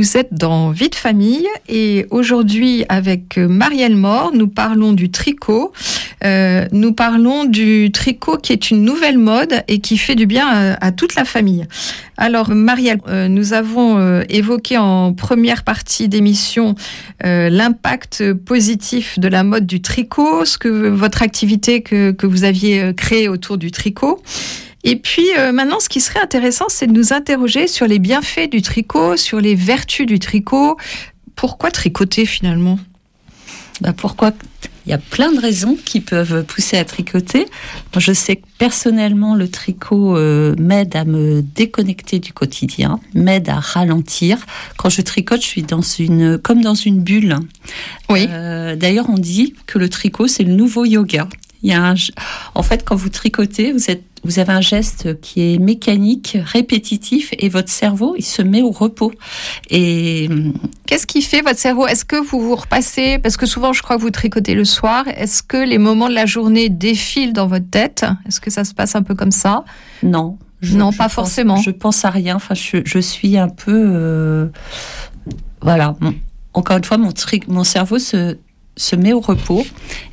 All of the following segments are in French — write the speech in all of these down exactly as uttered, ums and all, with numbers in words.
Vous êtes dans Vie de famille et aujourd'hui avec Marielle Mort, nous parlons du tricot. Euh, nous parlons du tricot qui est une nouvelle mode et qui fait du bien à, à toute la famille. Alors Marielle, euh, nous avons euh, évoqué en première partie d'émission euh, l'impact positif de la mode du tricot, ce que votre activité que, que vous aviez créée autour du tricot. Et puis euh, maintenant, ce qui serait intéressant, c'est de nous interroger sur les bienfaits du tricot, sur les vertus du tricot. Pourquoi tricoter finalement ? Bah pourquoi ? Il y a plein de raisons qui peuvent pousser à tricoter. Moi, je sais que personnellement, le tricot euh, m'aide à me déconnecter du quotidien, m'aide à ralentir. Quand je tricote, je suis dans une, comme dans une bulle. Oui. Euh, d'ailleurs, on dit que le tricot, c'est le nouveau yoga. Il y a un, en fait, quand vous tricotez, vous êtes Vous avez un geste qui est mécanique, répétitif, et votre cerveau, il se met au repos. Et qu'est-ce qui fait votre cerveau ? Est-ce que vous vous repassez ? Parce que souvent, je crois que vous tricotez le soir. Est-ce que les moments de la journée défilent dans votre tête ? Est-ce que ça se passe un peu comme ça ? Non. Je, non, je pas pense, forcément. Je pense à rien. Enfin, je, je suis un peu... Euh, voilà. Encore une fois, mon, tri, mon cerveau se, se met au repos.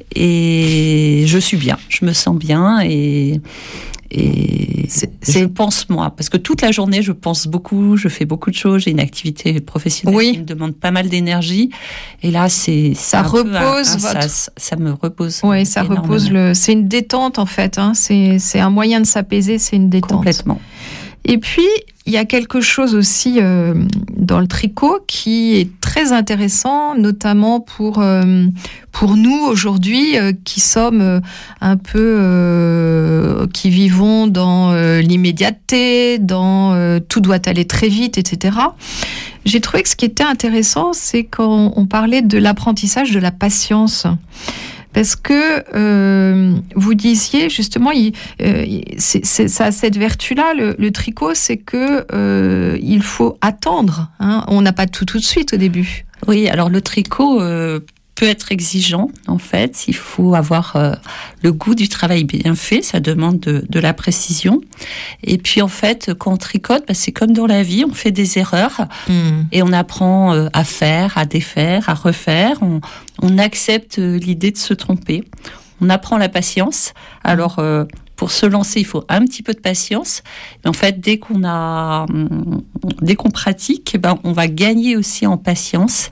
Et je suis bien. Je me sens bien et... Et c'est, c'est... je pense moi, parce que toute la journée je pense beaucoup, je fais beaucoup de choses, j'ai une activité professionnelle oui. qui me demande pas mal d'énergie, et là c'est ça repose un, un, votre... ça, ça me repose. Oui, ça énormément. repose le. C'est une détente en fait, hein. c'est c'est un moyen de s'apaiser, c'est une détente. Complètement. Et puis, il y a quelque chose aussi euh, dans le tricot qui est très intéressant, notamment pour, euh, pour nous aujourd'hui euh, qui sommes euh, un peu, euh, qui vivons dans euh, l'immédiateté, dans euh, tout doit aller très vite, et cetera. J'ai trouvé que ce qui était intéressant, c'est quand on parlait de l'apprentissage de la patience. Parce que euh, vous disiez justement, il, euh, c'est, c'est, ça a cette vertu-là, le, le tricot, c'est que euh, il faut attendre. Hein. On n'a pas tout tout de suite au début. Oui, alors le tricot euh, peut être exigeant en fait. Il faut avoir euh, le goût du travail bien fait. Ça demande de, de la précision. Et puis en fait, quand on tricote, bah, c'est comme dans la vie, on fait des erreurs mmh. et on apprend euh, à faire, à défaire, à refaire. On, on accepte l'idée de se tromper. On apprend la patience. Alors euh, pour se lancer, il faut un petit peu de patience. Mais en fait, dès qu'on a, dès qu'on pratique, ben, on va gagner aussi en patience.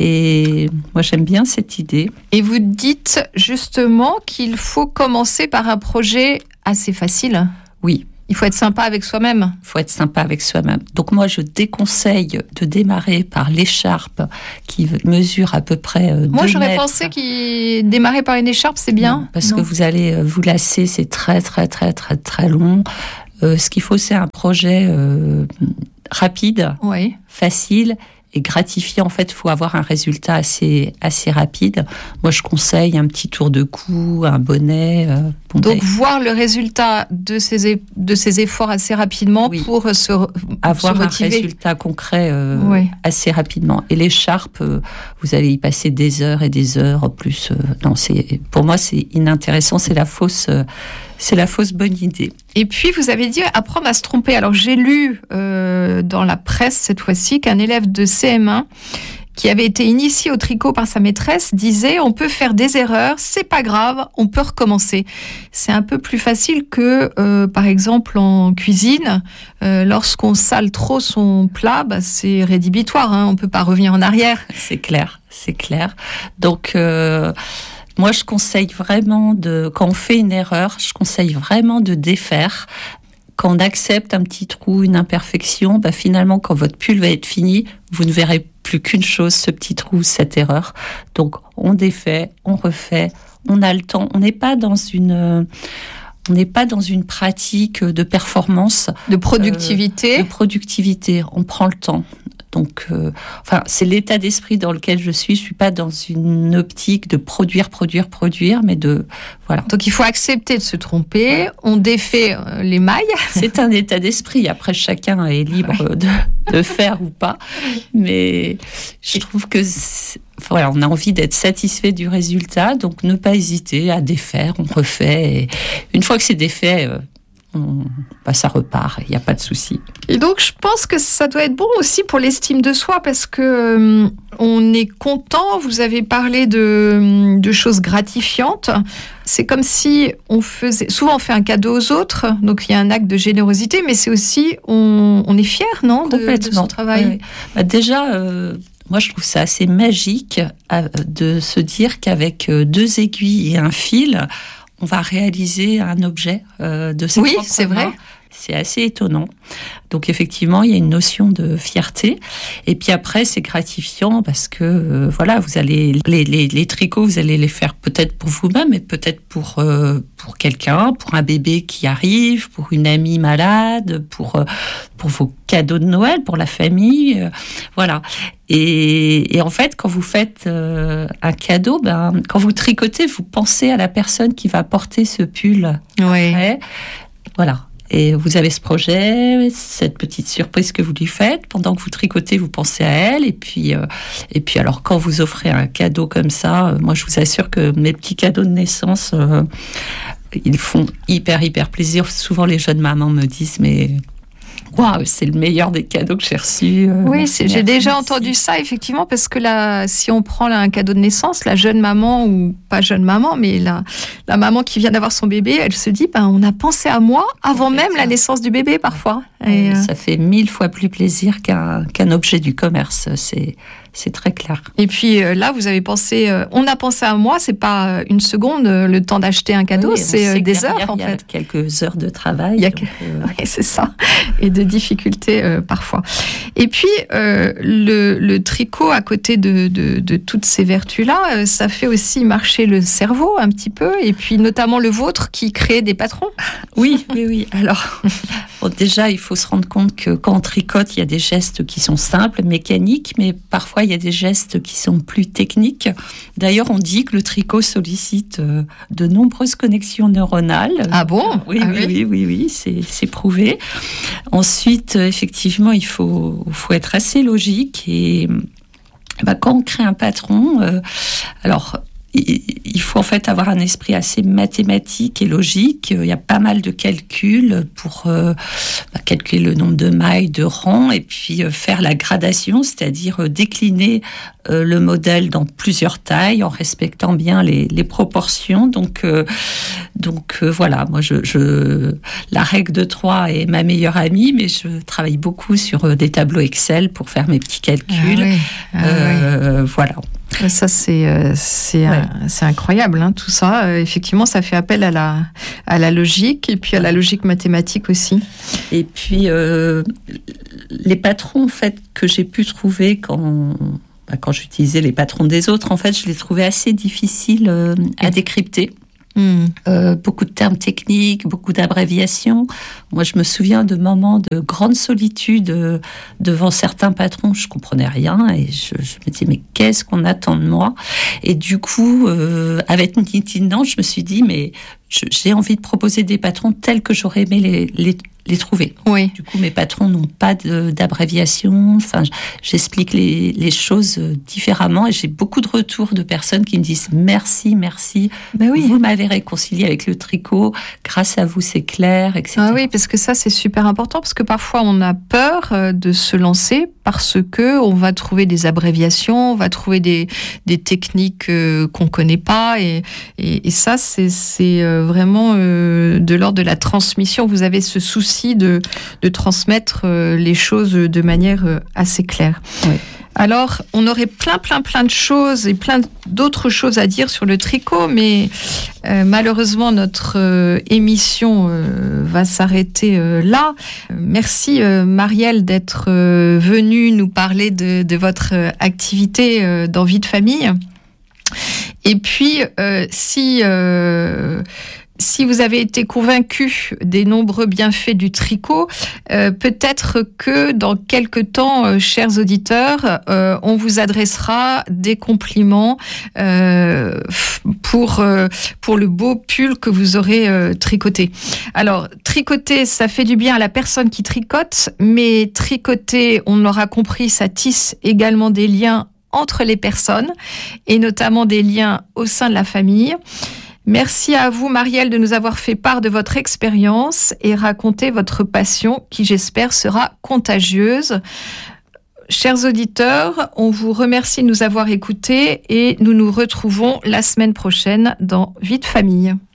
Et moi, j'aime bien cette idée. Et vous dites justement qu'il faut commencer par un projet assez facile. Oui. Il faut être sympa avec soi-même. Il faut être sympa avec soi-même. Donc moi, je déconseille de démarrer par l'écharpe qui mesure à peu près deux mètres. Moi, j'aurais pensé qu'il démarrer par une écharpe, c'est bien. Non, parce non. que vous allez vous lasser, c'est très, très, très, très, très long. Euh, ce qu'il faut, c'est un projet euh, rapide, oui. facile et gratifiant. En fait, il faut avoir un résultat assez, assez rapide. Moi, je conseille un petit tour de cou, un bonnet. Euh, bon, Donc, voir le résultat de ces, de ces efforts assez rapidement oui. pour se, avoir se motiver. Un résultat concret euh, oui. assez rapidement. Et l'écharpe, euh, vous allez y passer des heures et des heures en plus. Euh, non, c'est, pour moi, c'est inintéressant. C'est la fausse... Euh, C'est la fausse bonne idée. Et puis, vous avez dit apprendre à se tromper. Alors, j'ai lu euh, dans la presse, cette fois-ci, qu'un élève de C M un qui avait été initié au tricot par sa maîtresse disait « On peut faire des erreurs, c'est pas grave, on peut recommencer ». C'est un peu plus facile que, euh, par exemple, en cuisine. Euh, lorsqu'on sale trop son plat, bah, c'est rédhibitoire. Hein, on peut pas revenir en arrière. C'est clair, c'est clair. Donc... Euh... Moi, je conseille vraiment de, quand on fait une erreur, je conseille vraiment de défaire. Quand on accepte un petit trou, une imperfection, bah finalement, quand votre pull va être fini, vous ne verrez plus qu'une chose, ce petit trou, cette erreur. Donc, on défait, on refait, on a le temps. On n'est pas dans une, on n'est pas dans une pratique de performance, de productivité. Euh, de productivité. On prend le temps. Donc, euh, enfin, c'est l'état d'esprit dans lequel je suis. Je suis pas dans une optique de produire, produire, produire, mais de voilà. Donc, il faut accepter de se tromper. Ouais. On défait euh, les mailles. C'est un état d'esprit. Après, chacun est libre ouais. de, de faire ou pas. Mais je trouve que voilà, on a envie d'être satisfait du résultat, donc ne pas hésiter à défaire. On refait. Et une fois que c'est défait. Euh, on, bah, ça repart, il n'y a pas de souci. Et donc, je pense que ça doit être bon aussi pour l'estime de soi, parce que euh, on est content. Vous avez parlé de, de choses gratifiantes. C'est comme si on faisait... Souvent, on fait un cadeau aux autres, donc il y a un acte de générosité, mais c'est aussi... On, on est fier, non, de, de son travail. Oui, oui. Bah, déjà... Euh... Moi, je trouve ça assez magique de se dire qu'avec deux aiguilles et un fil, on va réaliser un objet de ses oui, propres c'est mains. vrai. C'est assez étonnant. Donc effectivement, il y a une notion de fierté. Et puis après, c'est gratifiant parce que euh, voilà, vous allez les, les, les tricots, vous allez les faire peut-être pour vous-même, mais peut-être pour euh, pour quelqu'un, pour un bébé qui arrive, pour une amie malade, pour euh, pour vos cadeaux de Noël, pour la famille, euh, voilà. Et, et en fait, quand vous faites euh, un cadeau, ben quand vous tricotez, vous pensez à la personne qui va porter ce pull. Oui. Après. Voilà. Et vous avez ce projet, cette petite surprise que vous lui faites. Pendant que vous tricotez, vous pensez à elle. Et puis, euh, et puis alors, quand vous offrez un cadeau comme ça, euh, moi, je vous assure que mes petits cadeaux de naissance, euh, ils font hyper, hyper plaisir. Souvent, les jeunes mamans me disent, mais... Waouh, c'est le meilleur des cadeaux que j'ai reçus. Euh, oui, merci, c'est, j'ai merci, déjà merci. entendu ça, effectivement, parce que là, si on prend là, un cadeau de naissance, la jeune maman, ou pas jeune maman, mais la, la maman qui vient d'avoir son bébé, elle se dit, ben, on a pensé à moi avant même la naissance du bébé, parfois. Et, euh... Ça fait mille fois plus plaisir qu'un, qu'un objet du commerce, c'est... C'est très clair. Et puis euh, là, vous avez pensé, euh, on a pensé à moi, c'est pas une seconde, euh, le temps d'acheter un cadeau, oui, c'est euh, des heures en il y a fait. Quelques heures de travail. Il y a donc, euh... oui, c'est ça, et de difficultés euh, parfois. Et puis euh, le, le tricot, à côté de, de, de toutes ces vertus-là, euh, ça fait aussi marcher le cerveau un petit peu, et puis notamment le vôtre qui crée des patrons. Oui, oui, oui. Alors, bon, déjà, il faut se rendre compte que quand on tricote, il y a des gestes qui sont simples, mécaniques, mais parfois il y a des gestes qui sont plus techniques. D'ailleurs, on dit que le tricot sollicite euh, de nombreuses connexions neuronales. Ah bon ? Oui, ah oui, oui, oui, oui, c'est, c'est prouvé. Ensuite, euh, effectivement, il faut, faut être assez logique et bah, quand on crée un patron, euh, alors... il faut en fait avoir un esprit assez mathématique et logique. Il y a pas mal de calculs pour euh, bah, calculer le nombre de mailles, de rangs, et puis euh, faire la gradation, c'est-à-dire euh, décliner euh, le modèle dans plusieurs tailles en respectant bien les, les proportions. Donc, euh, donc euh, voilà, moi, je, je, la règle de trois est ma meilleure amie, mais je travaille beaucoup sur euh, des tableaux Excel pour faire mes petits calculs. Ah oui. Ah euh, oui. Voilà. Ça, c'est, euh, c'est, ouais. un, c'est incroyable, hein, tout ça. Euh, effectivement, ça fait appel à la, à la logique et puis à la logique mathématique aussi. Et puis, euh, les patrons, en fait, que j'ai pu trouver quand, bah, quand j'utilisais les patrons des autres, en fait, je les trouvais assez difficiles euh, à décrypter. Mmh. Euh, beaucoup de termes techniques, beaucoup d'abréviations. Moi, je me souviens de moments de grande solitude euh, devant certains patrons. Je comprenais rien et je, je me disais, mais qu'est-ce qu'on attend de moi ? Et du coup, euh, avec Knitting, je me suis dit, mais je, j'ai envie de proposer des patrons tels que j'aurais aimé les, les, les trouver. Oui. Du coup, mes patrons n'ont pas de, d'abréviation. Enfin, j'explique les, les choses différemment et j'ai beaucoup de retours de personnes qui me disent merci, merci. Ben oui. Vous m'avez réconcilié avec le tricot. Grâce à vous, c'est clair, et cetera. Ah oui, parce que ça, c'est super important parce que parfois, on a peur de se lancer parce que on va trouver des abréviations, on va trouver des, des techniques euh, qu'on connaît pas et, et, et ça, c'est, c'est vraiment euh, de l'ordre de la transmission. Vous avez ce souci de, de transmettre euh, les choses de manière euh, assez claire. Oui. Alors, on aurait plein, plein, plein de choses et plein d'autres choses à dire sur le tricot, mais euh, malheureusement, notre euh, émission euh, va s'arrêter euh, là. Merci, euh, Marielle, d'être euh, venue nous parler de, de votre activité euh, dans Vie de famille. Et puis, euh, si... Euh, Si vous avez été convaincu des nombreux bienfaits du tricot, euh, peut-être que dans quelques temps, euh, chers auditeurs, euh, on vous adressera des compliments euh, pour euh, pour le beau pull que vous aurez euh, tricoté. Alors, tricoter, ça fait du bien à la personne qui tricote, mais tricoter, on l'aura compris, ça tisse également des liens entre les personnes, et notamment des liens au sein de la famille. Merci à vous, Marielle, de nous avoir fait part de votre expérience et raconté votre passion qui, j'espère, sera contagieuse. Chers auditeurs, on vous remercie de nous avoir écoutés et nous nous retrouvons la semaine prochaine dans Vie de famille.